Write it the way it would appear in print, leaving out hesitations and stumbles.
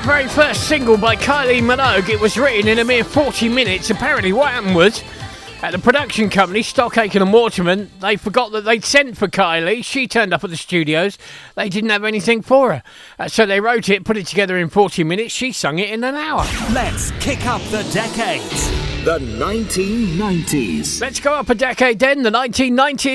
that very first single by Kylie Minogue, it was written in a mere 40 minutes. Apparently what happened was, at the production company, Stock Aitken and Waterman, they forgot that they'd sent for Kylie. She turned up at the studios. They didn't have anything for her. So they wrote it, put it together in 40 minutes. She sung it in an hour. Let's kick up the decades. The 1990s. Let's go up a decade then, the 1990s.